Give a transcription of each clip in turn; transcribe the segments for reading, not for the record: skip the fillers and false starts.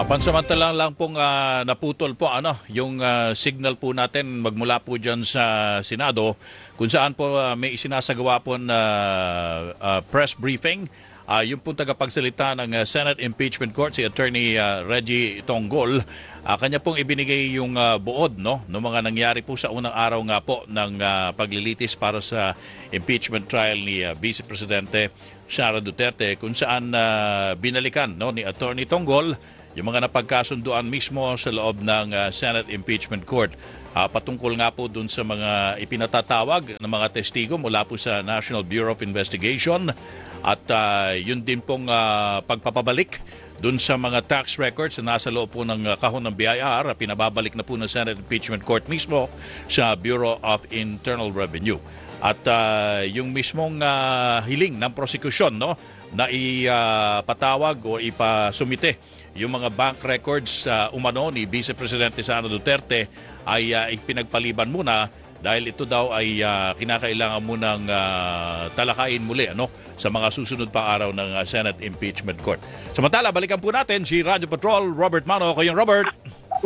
Pansamantala lang pong naputol po yung signal po natin magmula po dyan sa Senado kung saan po may isinasagawa po na press briefing. Yung pong tagapagsalita ng Senate Impeachment Court, si Attorney Reggie Tonggol, kanya pong ibinigay yung buod ng mga nangyari po sa unang araw nga po ng paglilitis para sa impeachment trial ni Vice Presidente Sara Duterte, kung saan binalikan ni Attorney Tonggol yung mga napagkasunduan mismo sa loob ng Senate Impeachment Court. Patungkol nga po dun sa mga ipinatatawag ng mga testigo mula po sa National Bureau of Investigation at yun din pong pagpapabalik dun sa mga tax records na nasa loob po ng kahon ng BIR, pinababalik na po ng Senate Impeachment Court mismo sa Bureau of Internal Revenue. At yung mismong hiling ng prosekusyon na ipatawag o ipasumite yung mga bank records umano ni Vice Presidente Sara Duterte ay ipinagpaliban muna dahil ito daw ay kinakailangan munang talakayin muli sa mga susunod pa araw ng Senate Impeachment Court. Samantala, balikan po natin si Radyo Patrol Robert Mano. Kayong Robert.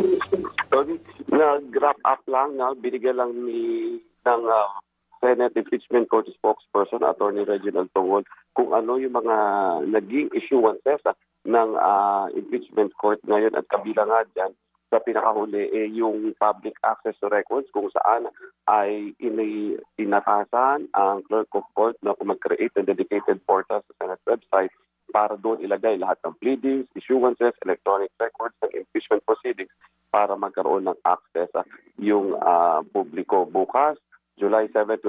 Nag-wrap up lang, binigyan lang ng Senate Impeachment Court spokesperson, Attorney Reginald Tonggol, kung ano yung mga naging issuances ng impeachment court ngayon, at kabilang nga dyan sa pinakahuli yung public access to records kung saan ay inatasan ang clerk of court na mag-create ng dedicated portal sa Senate website para doon ilagay lahat ng pleadings, issuances, electronic records ng impeachment proceedings para magkaroon ng access yung publiko. Bukas, July 7,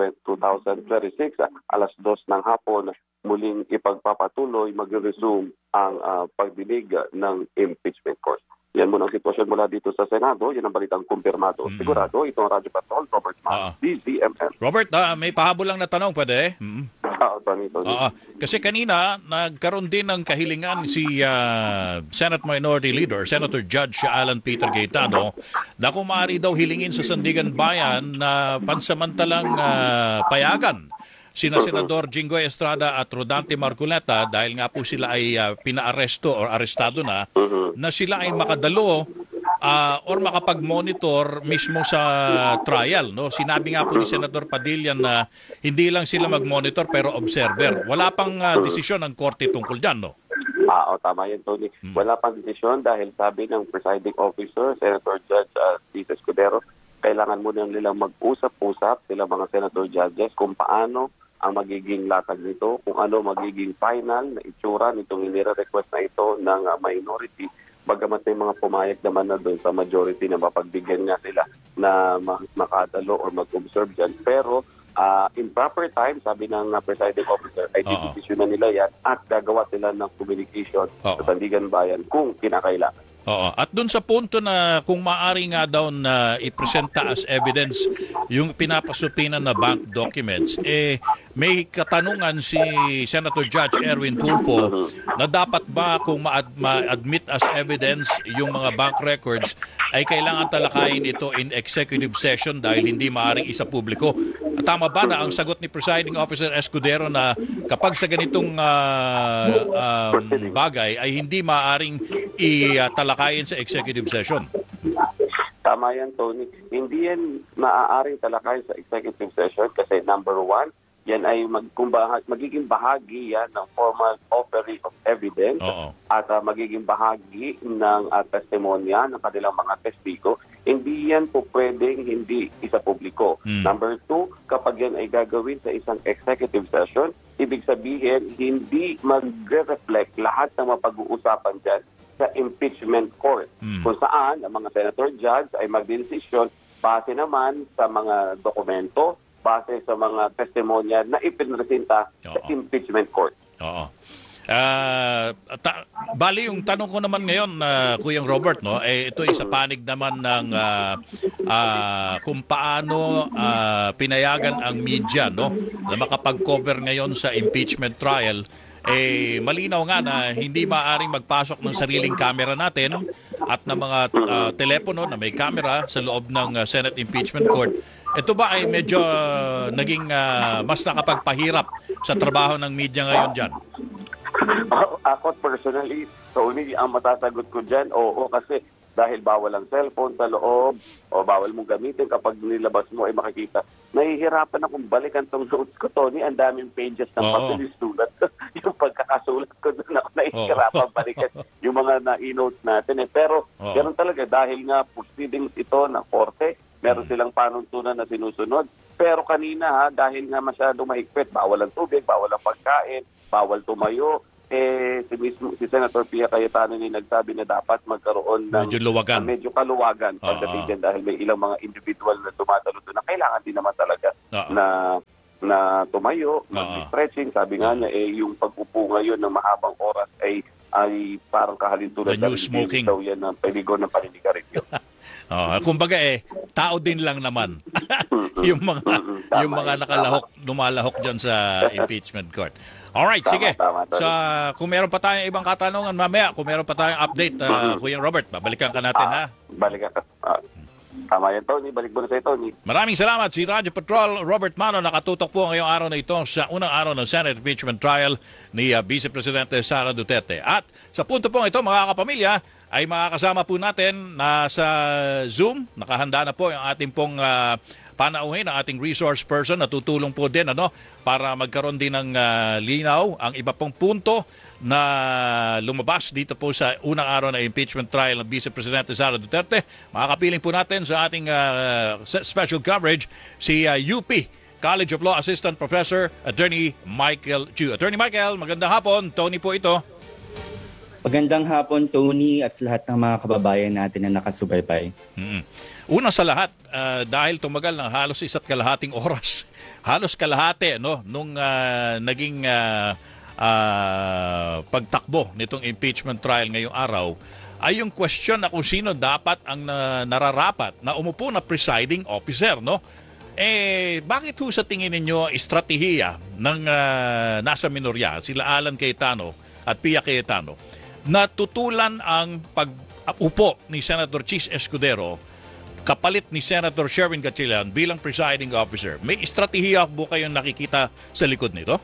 2026, alas 2 ng hapon, muling ipagpapatuloy, mag-resume ang pagdinig ng impeachment court. Yan muna ang sitwasyon mula dito sa Senado. Yan ang balitang kumpirmado. Sigurado, ito ang Radyo Patrol, Robert Mann, DZMM. Robert, may pahabol lang na tanong, pwede? Tony. Kasi kanina, nagkaroon din ng kahilingan si Senate Minority Leader, Senator Judge Alan Peter Cayetano, na kung maaari daw hilingin sa Sandigan Bayan na pansamantalang payagan sina Senador Jinggoy Estrada at Rodante Marcoleta dahil nga po sila ay pinaaresto o arestado na sila ay makadalo or makapag-monitor mismo sa trial. Sinabi nga po ni Senador Padilla na hindi lang sila mag-monitor pero observer. Wala pang desisyon ng korte tungkol dyan, no? Tama yan, Tony. Wala pang desisyon dahil sabi ng presiding officer, Senator Judge Tito Escudero, kailangan muna nilang mag-usap-usap sila mga senator judges kung paano ang magiging latag nito, kung ano magiging final na itsura nitong inire-request na ito ng minority, bagamat may mga pumayag naman na doon sa majority na mapagbigyan nga sila na makadalo or mag-observe dyan. Pero in proper time, sabi ng presiding officer, ay decision na nila yan at gagawa sila ng communication sa Sandigan Bayan kung kinakailangan. At doon sa punto na kung maaari nga daw na ipresenta as evidence yung pinapasupinan na bank documents, may katanungan si Senator Judge Erwin Tulfo na dapat ba kung ma-admit as evidence yung mga bank records ay kailangan talakayin ito in executive session dahil hindi maaaring isa publiko. Tama ba na ang sagot ni Presiding Officer Escudero na kapag sa ganitong bagay ay hindi maaaring italakayin sa executive session? Tama yan, Tony. Hindi yan maaaring talakayin sa executive session kasi number one, yan ay magiging bahagi yan ng formal offering of evidence at magiging bahagi ng testimonya ng kanilang mga testigo. Hindi yan po pwedeng hindi isa publiko. Number two, kapag yan ay gagawin sa isang executive session, ibig sabihin hindi magre-reflect lahat ng mapag-uusapan dyan sa impeachment court. Kung saan ang mga senator judge ay magdesisyon base naman sa mga dokumento, base sa mga testimonya na ipinresenta sa impeachment court. Bali, yung tanong ko naman ngayon, Kuyang Robert, ito ay sa panig naman ng kung paano pinayagan ang media na makapag-cover ngayon sa impeachment trial. Malinaw nga na hindi maaaring magpasok ng sariling camera natin at ng mga telepono na may camera sa loob ng Senate Impeachment Court. Ito ba ay medyo naging mas nakapagpahirap sa trabaho ng media ngayon dyan? Ako personally, Tony, ang masasagot ko dyan, oo, kasi dahil bawal ang cellphone sa loob o bawal mong gamitin kapag nilabas mo ay makikita. Nahihirapan akong balikan tong notes ko, Tony. Ang daming pages ng papel sulat. Yung pagkakasulat ko doon ako nahihirapan balikan yung mga na-e-notes natin. Pero ganun talaga dahil nga proceedings ito ng korte, meron silang panuntunan na sinusunod. Pero kanina dahil nga masyadong mahigpit, bawal ang tubig, bawal ang pagkain, bawal tumayo, si Senator Pia Cayetano ni nagsabi na dapat magkaroon ng medyo kaluwagan pagdating din dahil may ilang mga individual na tumatalo doon na kailangan din naman talaga na tumayo, mag-stretching. Sabi nga niya, yung pag-upo ngayon ng mahabang oras ay parang kahalintulad the new smoking daw yan ng peligo ng paninigarilyo. Kumbaga tao din lang naman yung mga nakalahok, lumalahok diyan sa impeachment court. Alright, sige. So, kung meron pa tayong ibang katanungan mamaya, kung meron pa tayong update, Kuya Robert, babalikan ka natin, ha? Balikan ka. Tama yan, Tony. Balik mo na sa'yo, Tony. Maraming salamat. Si Radyo Patrol Robert Mano nakatutok po ngayong araw na ito sa unang araw ng Senate impeachment trial ni Vice Presidente Sara Duterte. At sa punto pong ito, mga kapamilya, ay makakasama po natin na sa Zoom. Nakahanda na po yung ating pong panauhin ng ating resource person na tutulong po din para magkaroon din ng linaw ang iba pong punto na lumabas dito po sa unang araw na impeachment trial ng Vice Presidente Sara Duterte. Makakapiling po natin sa ating special coverage si UP College of Law Assistant Professor Attorney Michael Chu. Attorney Michael, magandang hapon. Tony po ito. Magandang hapon, Tony, at sa lahat ng mga kababayan natin na nakasubaybay. Una sa lahat, dahil tumagal ng halos 1.5 oras, halos kalahati nung naging pagtakbo nitong impeachment trial ngayong araw, ay yung question na kung sino dapat ang nararapat na umupo na presiding officer, bakit ho sa tingin ninyo estratehiya ng nasa minorya, sila Alan Cayetano at Pia Cayetano, na tutulan ang pag-upo ni Senator Chis Escudero kapalit ni Senator Sherwin Gatchalian bilang presiding officer? May estratehiya po kayong nakikita sa likod nito?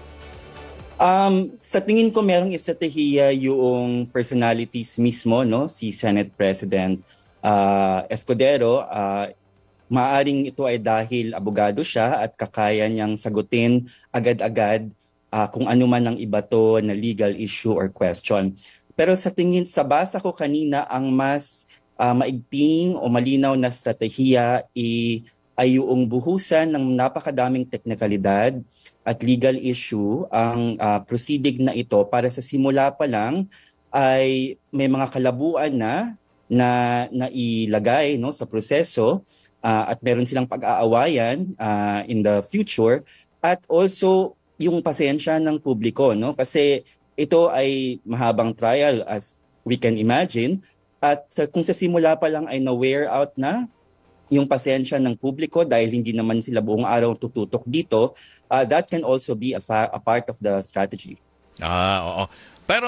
Sa tingin ko merong estratehiya yung personalities mismo, si Senate President Escudero. Maaring ito ay dahil abogado siya at kakaya niyang sagutin agad-agad kung ano man ang iba to na legal issue or question. Pero sa basa ko kanina, ang mas maigting o malinaw na estratehiya ay yung buhusan ng napakadaming teknikalidad at legal issue ang proceeding na ito para sa simula pa lang ay may mga kalabuan na ilagay sa proseso at meron silang pag-aawayan in the future, at also yung pasensya ng publiko, kasi ito ay mahabang trial as we can imagine, at kung sa simula pa lang ay na-wear out na yung pasensya ng publiko dahil hindi naman sila buong araw tututok dito, that can also be a part of the strategy. Oo. Pero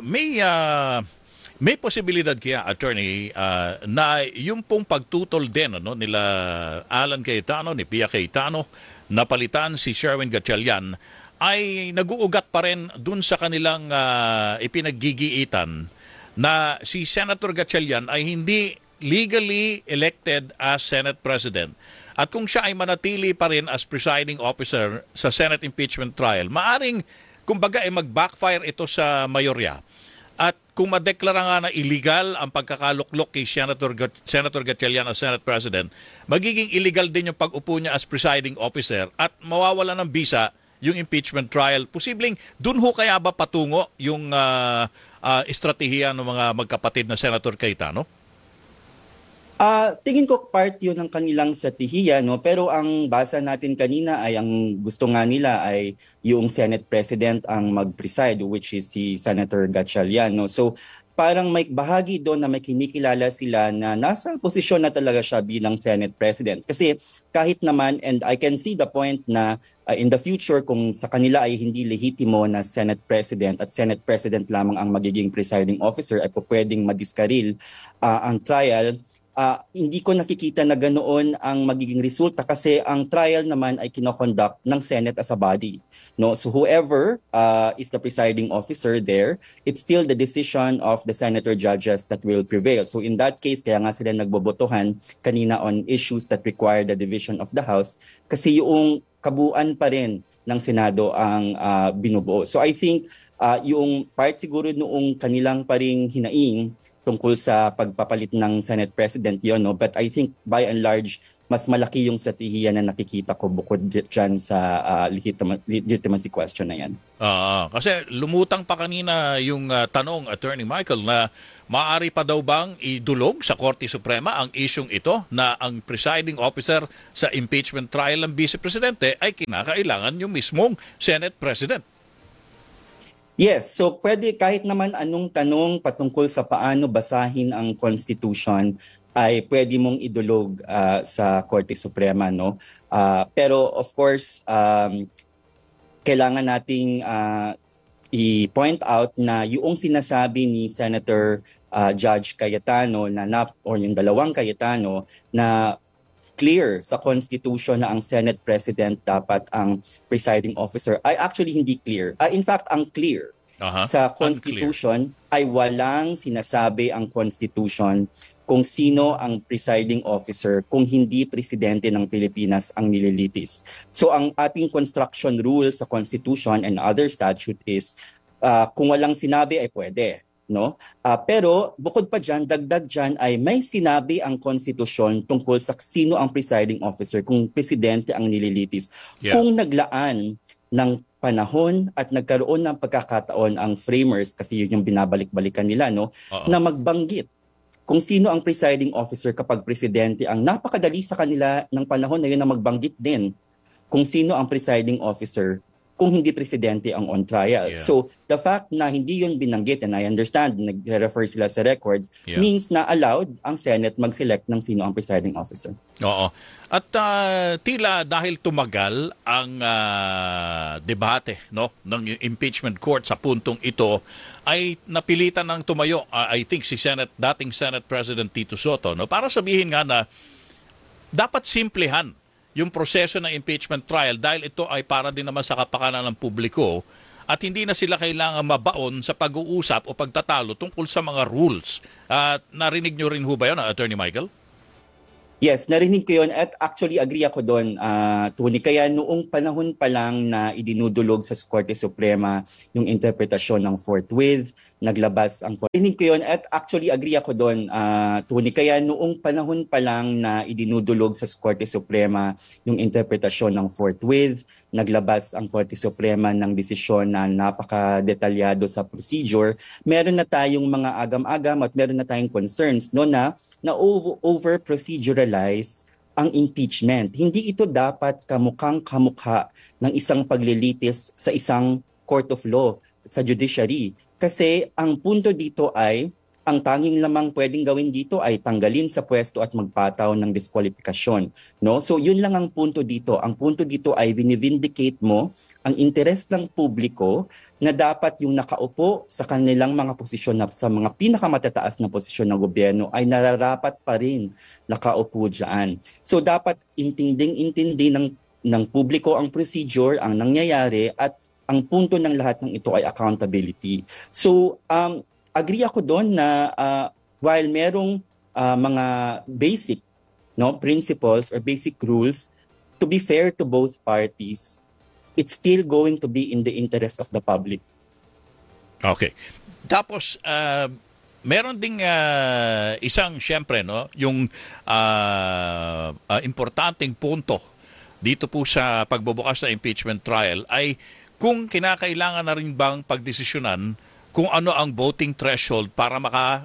may posibilidad kaya, attorney, na yung pong pagtutol din nila Alan Cayetano, ni Pia Cayetano, napalitan si Sherwin Gatchalian, ay nag-uugat pa rin dun sa kanilang ipinaggigiitan na si Senator Gatchalian ay hindi legally elected as Senate President. At kung siya ay manatili pa rin as presiding officer sa Senate impeachment trial, maaring, kumbaga, mag-backfire ito sa mayorya. At kung madeklara nga na illegal ang pagkakaluklok kay Senator Gatchalian as Senate President, magiging illegal din yung pag-upo niya as presiding officer at mawawala ng bisa yung impeachment trial. Posibleng dun ho kaya ba patungo yung estratehiya ng mga magkapatid na Senator Cayetano? Tingin ko part yun ng kanilang estratehiya, pero ang basa natin kanina ay ang gusto nga nila ay yung Senate President ang mag-preside, which is si Senator Gatchalian. So parang may bahagi doon na may kinikilala sila na nasa posisyon na talaga siya bilang Senate President. Kasi kahit naman, and I can see the point na in the future, kung sa kanila ay hindi lehitimo na Senate President at Senate President lamang ang magiging presiding officer, ay po pwedeng madiskaril ang trial. hindi ko nakikita na ganoon ang magiging resulta kasi ang trial naman ay kinoconduct ng Senate as a body. No? So whoever is the presiding officer there, it's still the decision of the senator judges that will prevail. So in that case, kaya nga sila nagbobotohan kanina on issues that require the division of the House kasi yung kabuuan pa rin ng Senado ang binubuo. So I think yung part siguro noong kanilang paring hinaing tungkol sa pagpapalit ng Senate President yun, no? But I think by and large, mas malaki yung strategiya na nakikita ko bukod dyan sa legitimacy question na yan. Kasi lumutang pa kanina yung tanong, Attorney Michael, na maaari pa daw bang idulog sa Korte Suprema ang isyong ito na ang presiding officer sa impeachment trial ng Vice Presidente ay kinakailangan yung mismong Senate President? Yes, so pwede kahit naman anong tanong patungkol sa paano basahin ang Constitution ay pwede mong idulog sa Korte Suprema, no? Pero of course, kailangan nating i-point out na yung sinasabi ni Senator Judge Cayetano or yung dalawang Cayetano na clear sa Constitution na ang Senate President dapat ang presiding officer ay actually hindi clear. In fact, ang clear sa Constitution ay walang sinasabi ang Constitution kung sino ang presiding officer kung hindi presidente ng Pilipinas ang nililitis. So ang ating construction rule sa Constitution and other statute is kung walang sinabi ay pwede. No? Pero bukod pa dyan, dagdag dyan ay may sinabi ang konstitusyon tungkol sa sino ang presiding officer kung presidente ang nililitis. Yeah. Kung naglaan ng panahon at nagkaroon ng pagkakataon ang framers, kasi yun yung binabalik-balikan nila, no? Na magbanggit kung sino ang presiding officer kapag presidente, ang napakadali sa kanila ng panahon na yun na magbanggit din kung sino ang presiding officer kung hindi presidente ang on trial. Yeah. So, the fact na hindi yun binanggit, and I understand, nagre-refer sila sa records, means na allowed ang Senate mag-select ng sino ang presiding officer. Oo. At tila dahil tumagal ang debate, no, ng impeachment court sa puntong ito, ay napilitan ng tumayo, I think, si dating Senate President Tito Soto, no, para sabihin nga na dapat simplehan yung proseso ng impeachment trial dahil ito ay para din naman sa kapakanan ng publiko at hindi na sila kailangan mabaon sa pag-uusap o pagtatalo tungkol sa mga rules. Narinig nyo rin ho ba yun, Attorney Michael? Yes, narinig ko yun at actually agree ako doon, Tony. Kaya noong panahon pa lang na idinudulog sa Korte Suprema yung interpretasyon ng forthwith, naglabas ang... Narinig ko yun at actually agree ako doon, Tony. Kaya noong panahon pa lang na idinudulog sa Korte Suprema yung interpretasyon ng forthwith, naglabas ang Korte Suprema ng desisyon na napaka-detalyado sa procedure, meron na tayong mga agam-agam at meron na tayong concerns, no, na over-proceduralize ang impeachment. Hindi ito dapat kamukhang-kamukha ng isang paglilitis sa isang court of law, sa judiciary. Kasi ang punto dito ay, ang tanging lamang pwedeng gawin dito ay tanggalin sa pwesto at magpataw ng diskwalifikasyon. No? So yun lang ang punto dito. Ang punto dito ay vinivindicate mo ang interes ng publiko na dapat yung nakaupo sa kanilang mga posisyon sa mga pinakamatataas na posisyon ng gobyerno ay nararapat pa rin nakaupo dyan. So dapat intinding-intindi ng publiko ang procedure, ang nangyayari, at ang punto ng lahat ng ito ay accountability. So agree ako doon na while merong mga basic principles or basic rules, to be fair to both parties, it's still going to be in the interest of the public. Okay. Tapos, meron ding isang, syempre, no, yung importanteng punto dito po sa pagbubukas ng impeachment trial ay kung kinakailangan na rin bang pagdesisyonan kung ano ang voting threshold para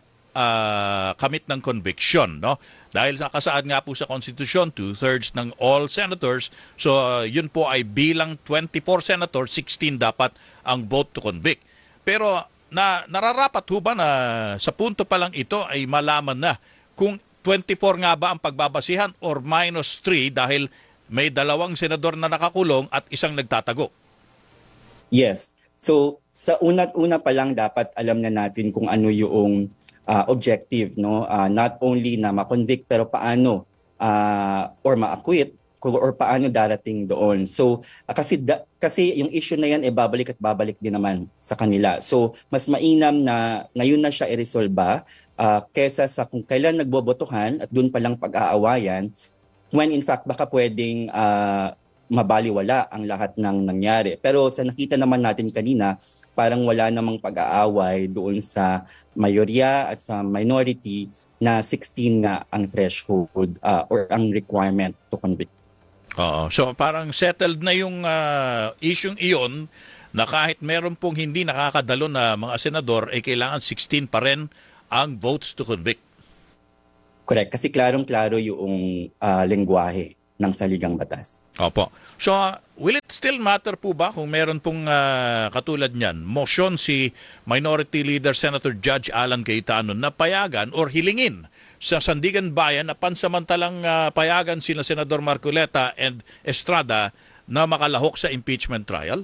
kamit ng conviction, no? Dahil nakasaad nga po sa Constitution, 2/3 ng all senators. So, yun po ay bilang 24 senators, 16 dapat ang vote to convict. Pero nararapat ho ba na sa punto pa lang ito ay malaman na kung 24 nga ba ang pagbabasihan or -3 dahil may 2 senador na nakakulong at 1 nagtatago? Yes. So, sa una pa lang dapat alam na natin kung ano yung objective, no? Not only na ma-convict pero paano or ma-acquit or paano darating doon. So kasi yung issue na yan babalik at babalik din naman sa kanila. So mas mainam na ngayon na siya iresolba kesa sa kung kailan nagbobotohan at doon pa lang pag-aawayan when in fact baka pwedeng mabaliwala ang lahat ng nangyari. Pero sa nakita naman natin kanina, parang wala namang pag-aaway doon sa mayorya at sa minority na 16 nga ang threshold or ang requirement to convict. Oo. So parang settled na yung isyung iyon na kahit meron pong hindi nakakadalo na mga senador, kailangan 16 pa rin ang votes to convict. Correct. Kasi klarong-klaro yung lengguwahe ng saligang batas. Opo. So, will it still matter po ba kung meron pong katulad niyan, motion si Minority Leader Senator Judge Alan Cayetano na payagan or hilingin sa Sandigan Bayan na pansamantalang payagan sina Senador Marcoleta and Estrada na makalahok sa impeachment trial?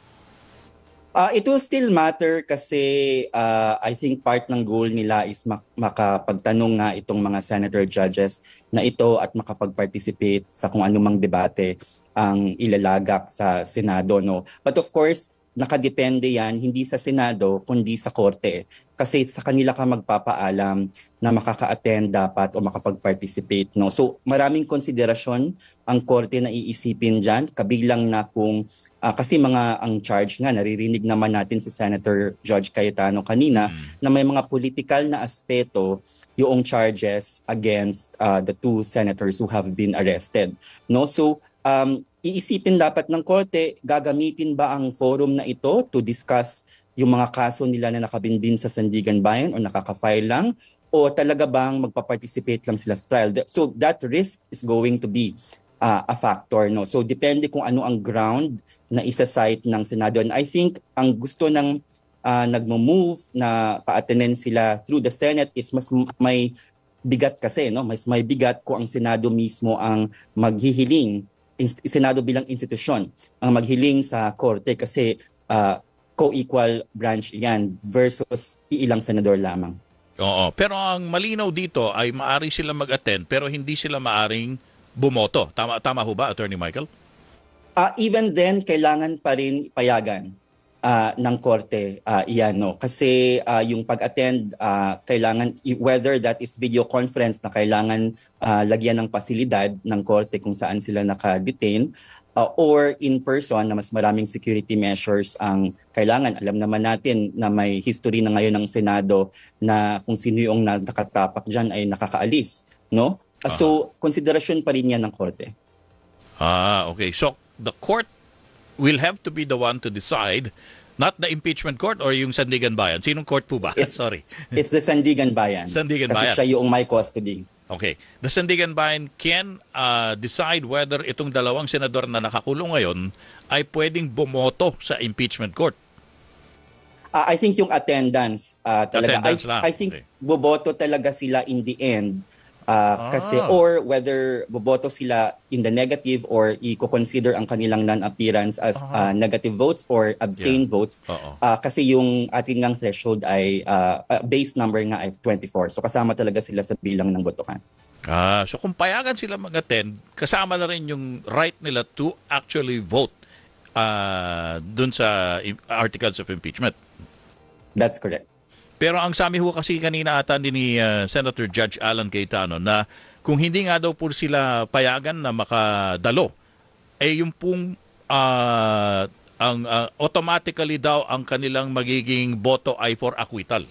It will still matter kasi I think part ng goal nila is makapagtanong nga itong mga senator judges na ito at makapag-participate sa kung anumang debate ang ilalagak sa Senado, no? But of course, nakadepende yan hindi sa Senado kundi sa Korte. Kasi sa kanila ka magpapaalam na makaka-attend dapat o makapag-participate, no? So maraming konsiderasyon ang Korte na iisipin dyan, kabilang na kung kasi ang charge nga, naririnig naman natin si Senator Judge Cayetano kanina na may mga political na aspeto yung charges against the two senators who have been arrested, no? So iisipin dapat ng Korte, gagamitin ba ang forum na ito to discuss yung mga kaso nila na nakabinbin sa Sandigan Bayan o nakaka-file lang, o talaga bang magpa-participate lang sila sa trial? So that risk is going to be a factor, no? So depende kung ano ang ground na isa-cite ng Senado. And I think ang gusto ng nagmo-move na pa-attend sila through the Senate is mas may bigat kasi, no? Mas may bigat kung ang Senado mismo ang maghihiling, Senado bilang institusyon ang maghiling sa Korte kasi co-equal branch yan versus ilang senador lamang. Oo. Pero ang malinaw dito ay maari sila mag-attend pero hindi sila maaring bumoto. Tama ho ba, Attorney Michael? Even then, kailangan pa rin payagan ng Korte iyan, no? Kasi yung pag-attend, kailangan, whether that is video conference na kailangan lagyan ng pasilidad ng Korte kung saan sila naka-detain, or in person na mas maraming security measures ang kailangan. Alam naman natin na may history na ngayon ng Senado na kung sino yung nakatapak dyan ay nakakaalis, no? So, konsiderasyon pa rin yan ng Korte. Okay. So, the court will have to be the one to decide, not the impeachment court or yung Sandigan Bayan. Sinong court po ba? Sorry. It's the Sandigan Bayan. Sandigan Bayan. Kasi siya yung may custody. Okay. The Sandigan Bayan can decide whether itong dalawang senador na nakakulong ngayon ay pwedeng bumoto sa impeachment court. I think yung attendance talaga. Attendance lang. I think Okay. boboto talaga sila in the end. Kasi or whether boboto sila in the negative or i-consider ang kanilang non-appearance as negative votes or abstain votes. Kasi yung ating ngang threshold ay base number nga ay 24. So kasama talaga sila sa bilang ng botohan. So kung payagan sila mag-attend, kasama na rin yung right nila to actually vote dun sa articles of impeachment. That's correct. Pero ang sabi ho kasi kanina ata ni Senator Judge Alan Cayetano na kung hindi nga daw po sila payagan na makadalo, yung pong automatically daw ang kanilang magiging boto ay for acquittal.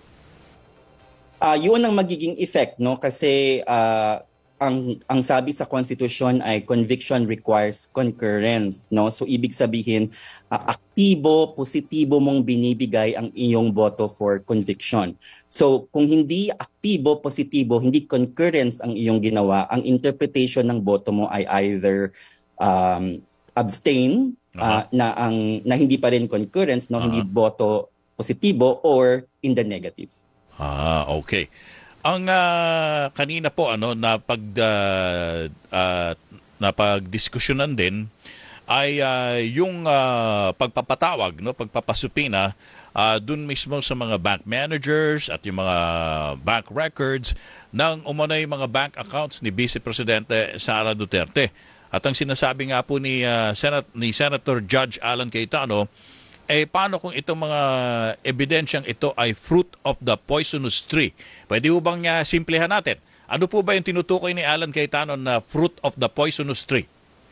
Yun ang magiging effect, no? Kasi ang sabi sa konstitusyon ay conviction requires concurrence, no? So ibig sabihin aktibo, positibo mong binibigay ang iyong boto for conviction. So kung hindi aktibo, positibo, hindi concurrence ang iyong ginawa, ang interpretation ng boto mo ay either abstain na hindi pa rin concurrence, no? Hindi boto positibo, or in the negative. Okay. Ang kanina po napagdiskusyonan din ay yung pagpapatawag, no, pagpapasupina dun mismo sa mga bank managers at yung mga bank records ng umano'y mga bank accounts ni Vice Presidente Sara Duterte. At ang sinasabi nga po ni Senator Judge Alan Cayetano, paano kung itong mga ebidensyang ito ay fruit of the poisonous tree? Pwede ho bang simplehan natin? Ano po ba yung tinutukoy ni Alan Cayetano na fruit of the poisonous tree?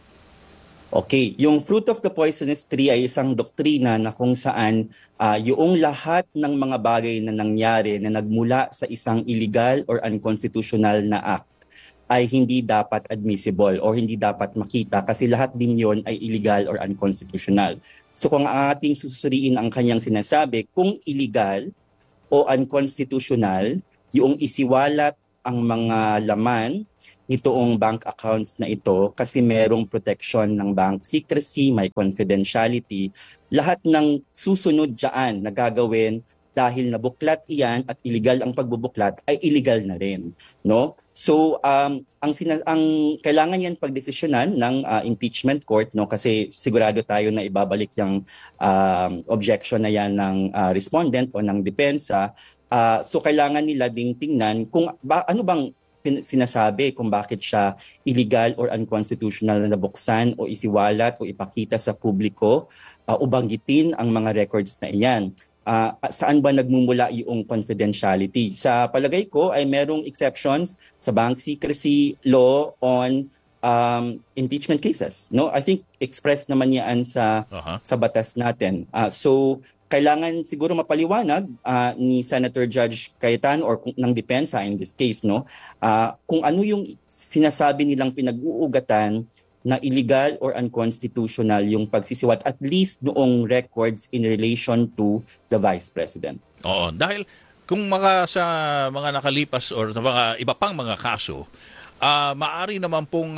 Okay, yung fruit of the poisonous tree ay isang doktrina na kung saan yung lahat ng mga bagay na nangyari na nagmula sa isang illegal or unconstitutional na act ay hindi dapat admissible or hindi dapat makita kasi lahat din yon ay illegal or unconstitutional. So kung ang ating susuriin ang kanyang sinasabi, kung illegal o unconstitutional, yung isiwalat ang mga laman nitoong bank accounts na ito kasi merong protection ng bank secrecy, may confidentiality, lahat ng susunod dyan na gagawin dahil nabuklat iyan at illegal ang pagbubuklat ay illegal na rin, no? So ang kailangan yan pagdesisyonan ng impeachment court, no, kasi sigurado tayo na ibabalik yung objection na yan ng respondent o ng depensa. So kailangan nila ding tingnan kung ano bang sinasabi kung bakit siya illegal or unconstitutional na nabuksan o isiwalat o ipakita sa publiko o banggitin ang mga records na iyan. Saan ba nagmumula yung confidentiality? Sa palagay ko ay merong exceptions sa bank secrecy law on impeachment cases. No, I think expressed naman yan sa batas natin. So kailangan siguro mapaliwanag ni Senator Judge Cayetano or ng depensa in this case, no, kung ano yung sinasabi nilang pinag-uugatan na illegal or unconstitutional yung pagsisiwat, at least noong records in relation to the Vice President. Oo, dahil kung sa mga nakalipas or sa mga iba pang mga kaso, maaari naman pong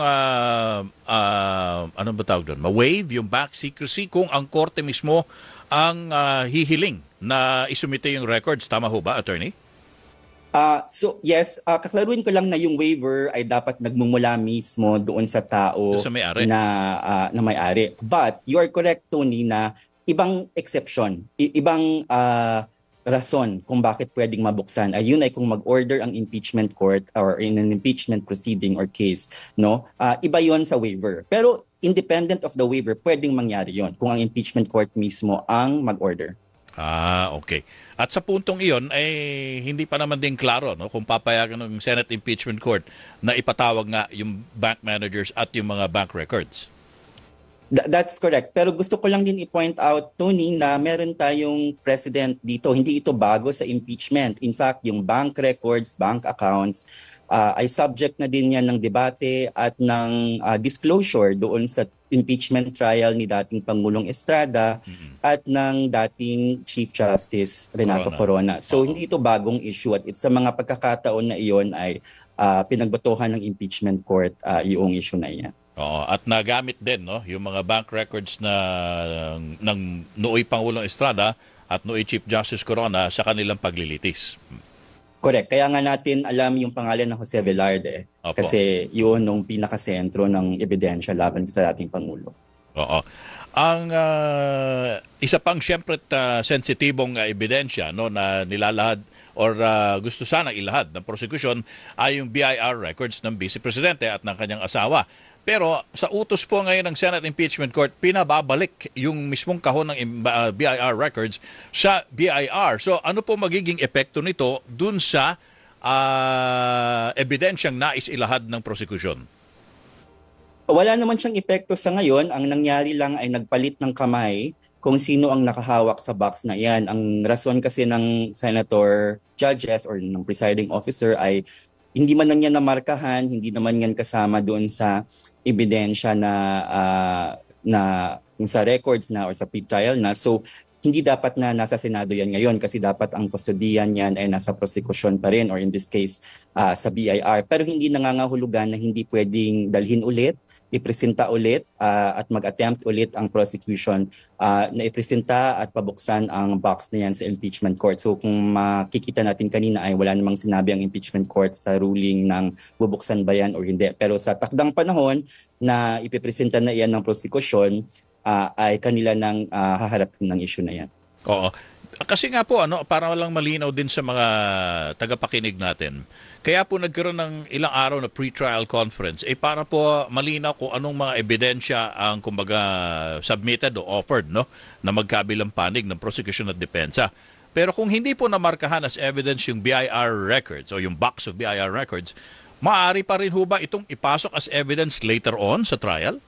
ano ba tawag doon? Ma-waive yung bank secrecy kung ang korte mismo ang hihiling na isumite yung records. Tama ho ba, attorney? So yes, kaklaruin ko lang na yung waiver ay dapat nagmumula mismo doon sa tao sa may-ari na may-ari. But you are correct, Tony, na ibang exception, ibang rason kung bakit pwedeng mabuksan ay yun ay kung mag-order ang impeachment court or in an impeachment proceeding or case, no? Iba yon sa waiver. Pero independent of the waiver, pwedeng mangyari yon kung ang impeachment court mismo ang mag-order. Okay. At sa puntong iyon ay hindi pa naman din klaro, no, kung papayagan ng Senate Impeachment Court na ipatawag nga yung bank managers at yung mga bank records. That's correct. Pero gusto ko lang din i-point out, Tony, na meron tayong president dito. Hindi ito bago sa impeachment. In fact, yung bank records, bank accounts, ay subject na din yan ng debate at ng disclosure doon sa impeachment trial ni dating Pangulong Estrada at ng dating Chief Justice Renato Corona. So hindi ito bagong issue at sa mga pagkakataon na iyon ay pinagbatohan ng impeachment court yung issue na iyan. Oo, at nagamit din, no, yung mga bank records na ng nooy Pangulong Estrada at nooy Chief Justice Corona sa kanilang paglilitis. Correct. Kaya nga natin alam yung pangalan ng Jose Velarde kasi yun nung pinakasentro ng ebidensya laban sa ating Pangulo. Oo. Ang isa pang siyempre sensitibong ebidensya, no, na nilalahad or gusto sana ilahad ng prosecution ay yung BIR records ng Vice Presidente at ng kanyang asawa. Pero sa utos po ngayon ng Senate Impeachment Court, pinababalik yung mismong kahon ng BIR records sa BIR. So ano po magiging epekto nito dun sa ebidensyang nais ilahad ng prosecution? Wala naman siyang epekto sa ngayon. Ang nangyari lang ay nagpalit ng kamay kung sino ang nakahawak sa box na yan. Ang rason kasi ng senator judges or ng presiding officer ay hindi man lang yan namarkahan, hindi naman yan kasama doon sa ebidensya na sa records na or sa pre-trial na. So, hindi dapat na nasa Senado yan ngayon kasi dapat ang kustodiyan yan ay nasa prosecution pa rin or in this case sa BIR. Pero hindi nangangahulugan na hindi pwedeng dalhin ulit ipresenta ulit at mag-attempt ulit ang prosecution na ipresenta at pabuksan ang box na yan sa impeachment court. So kung makikita natin kanina ay wala namang sinabi ang impeachment court sa ruling ng bubuksan ba yan or hindi. Pero sa takdang panahon na ipipresenta na yan ng prosecution, ay kanila nang haharapin ng issue na yan. Oo. Kasi nga po, para lang malinaw din sa mga tagapakinig natin, kaya po nagkaroon ng ilang araw na pre-trial conference, para po malinaw kung anong mga ebidensya ang kumbaga submitted o offered na magkabilang panig ng prosecution at depensa. Pero kung hindi po namarkahan as evidence yung BIR records o yung box of BIR records, maaari pa rin ho ba itong ipasok as evidence later on sa trial?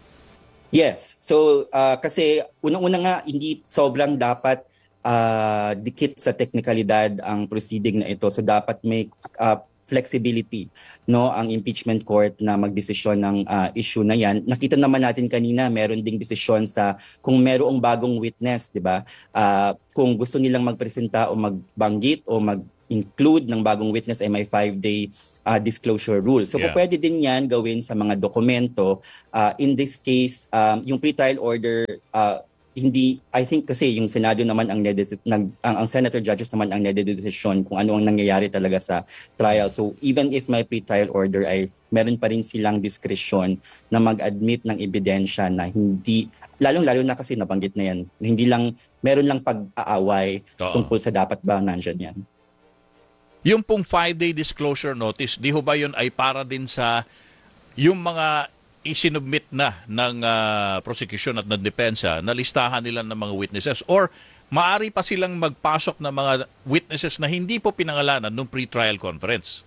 Yes. So kasi unang-una nga hindi sobrang dapat dikit sa teknikalidad ang proceeding na ito. So dapat may flexibility ang impeachment court na magdesisyon ng issue na yan. Nakita naman natin kanina meron ding desisyon sa kung merong bagong witness, 'di ba? Kung gusto nilang magpresenta o magbanggit o include ng bagong witness ay may 5-day disclosure rule. So pwede din yan gawin sa mga dokumento. In this case, yung pre-trial order, hindi, I think kasi yung Senado naman ang senator judges naman ang nagdedesisyon kung ano ang nangyayari talaga sa trial. So even if may pre-trial order ay meron pa rin silang diskresyon na mag-admit ng ebidensya na hindi, lalong-lalo na kasi nabanggit na yan, hindi lang, meron lang pag-aaway tungkol sa dapat ba nandyan yan. Yung pong 5-day disclosure notice, di ho ba yun ay para din sa yung mga isinubmit na ng prosecution at ng depensa na listahan nila ng mga witnesses, or maari pa silang magpasok ng mga witnesses na hindi po pinangalanan nung pre-trial conference?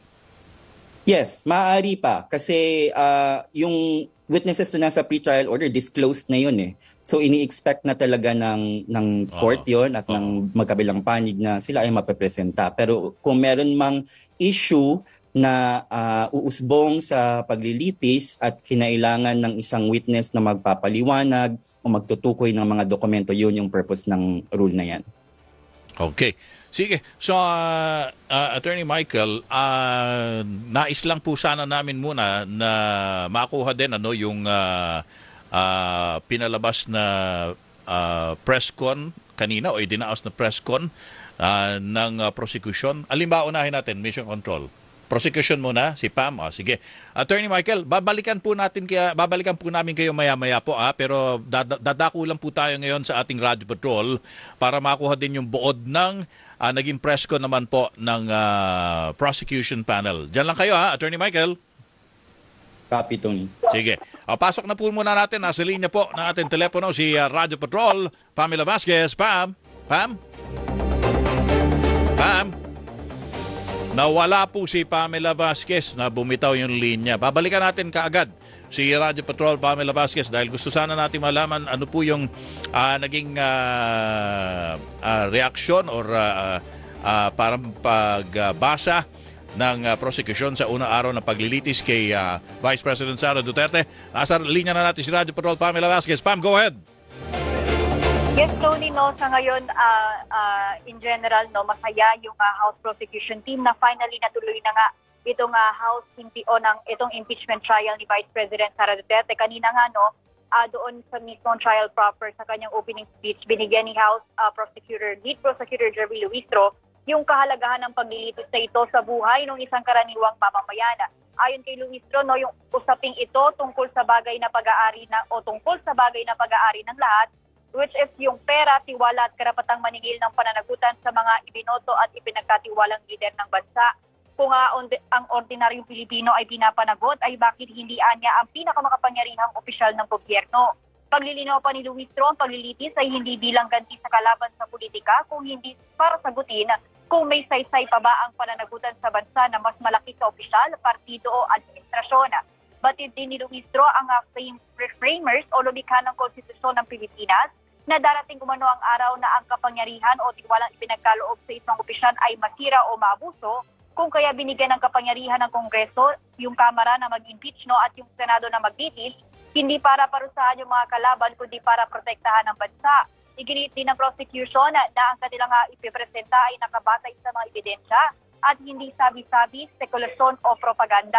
Yes, maaari pa kasi yung witnesses na nasa pre-trial order disclosed na yun eh. So ini-expect na talaga ng court yon at ng magkabilang panig na sila ay mapepresenta. Pero kung meron mang issue na uusbong sa paglilitis at kinailangan ng isang witness na magpapaliwanag o magtutukoy ng mga dokumento, yun yung purpose ng rule na yan. Okay. Sige. So, Attorney Michael, nais lang po sana namin muna na makuha din yung pinalabas na press con kanina o idinaos na press con ng prosecution. Alin ba unahin natin? Mission Control. Prosecution muna, si Pam. Sige. Attorney Michael, babalikan po namin kayo maya-maya po pero dadako lang po tayo ngayon sa ating Radio Patrol para makuha din yung buod ng naging press ko naman po ng prosecution panel. Diyan lang kayo Attorney Michael. Copy, Tony. Sige. Pasok na po muna natin. Nasa linya po ng ating telepono si Radio Patrol, Pamela Vasquez. Pam? Nawala po si Pamela Vasquez na bumitaw yung linya. Babalikan natin kaagad si Radio Patrol Pamela Vasquez dahil gusto sana natin malaman ano po yung naging reaksyon or parang pagbasa ng prosecution sa unang araw ng paglilitis kay Vice President Sara Duterte. Nasa linya na natin si Radio Patrol Pamela Vasquez. Pam, go ahead. Yes, Tony, sa ngayon, in general, masaya yung House Prosecution Team na finally natuloy na nga itong itong impeachment trial ni Vice President Sara Duterte. Kanina nga, doon sa mismong trial proper sa kanyang opening speech, binigyan ni House Lead Prosecutor Jerry Luistro yung kahalagahan ng paglilitis na ito sa buhay ng isang karaniwang mamamayan. Ayon kay Luistro, yung usaping ito tungkol sa bagay na pag-aari ng lahat, which is yung pera, tiwala at karapatang maningil ng pananagutan sa mga ibinoto at ipinagkatiwalang lider ng bansa. Kung ang ordinaryong Pilipino ay pinapanagot, ay bakit hindi anya ang pinakamakapangyarihang opisyal ng gobyerno? Paglilinaw pa ni Luistro, ang paglilitis ay hindi bilang ganti sa kalaban sa politika, kung hindi para sagutin kung may saysay pa ba ang pananagutan sa bansa na mas malaki sa opisyal, partido o administrasyon. Batid din ni Luistro ang framers o lumikha ng konstitusyon ng Pilipinas na darating umano ang araw na ang kapangyarihan o tiwalang ipinagkaloob sa isang opisyal ay masira o maabuso, kung kaya binigyan ng kapangyarihan ng Kongreso, yung Kamara na mag-impeach at yung Senado na mag-litis, hindi para parusahan yung mga kalaban kundi para protektahan ang bansa. Iginit din ng prosecution na ang kanilang ipipresenta ay nakabatay sa mga ebidensya at hindi sabi-sabi, spekulasyon o propaganda.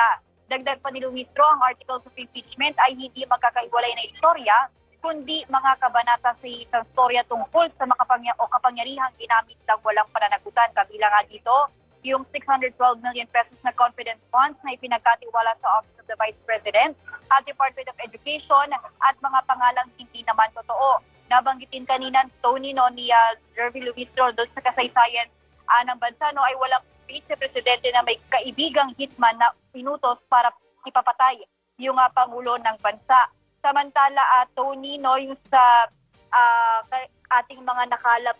dagdag pa ni Luistro, ang articles of impeachment ay hindi magkakahiwalay na istorya, kundi mga kabanata sa isang storya tungkol sa kapangyarihang ginamit ng walang pananagutan. Kabilang nga dito, yung 612 million pesos na confidence funds na ipinagkatiwala sa Office of the Vice President at Department of Education at mga pangalang hindi naman totoo. Nabanggitin kanina, Tony, no, ni Jervy Luistro doon sa kasaysayan ng bansa, no, ay walang speech sa presidente na may kaibigang hitman na pinutos para ipapatay yung Pangulo ng bansa. Samantala, Tony, no, yung sa ating mga nakalap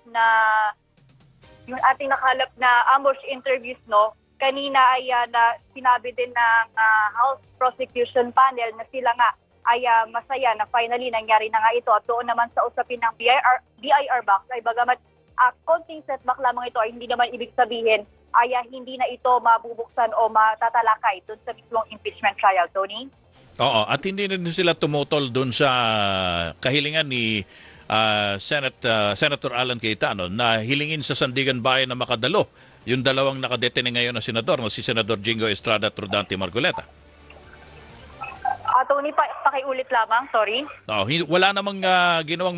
na ambush interviews, no, kanina ay sinabi din ng House Prosecution Panel na sila nga ay masaya na finally nangyari na nga ito. At doon naman sa usapin ng BIR box ay bagamat konting setback lamang ito ay hindi naman ibig sabihin ay hindi na ito mabubuksan o matatalakay doon sa mismong impeachment trial, Tony? Oo, at hindi na din sila tumutol doon sa kahilingan ni Senator Alan Cayetano na hilingin sa Sandigan Bayan na makadalo yung dalawang nakadetene ngayon na senador, na si Senador Jingo Estrada at Rodante Marcoleta. Tony, pakiulit lamang, sorry. Wala namang ginawang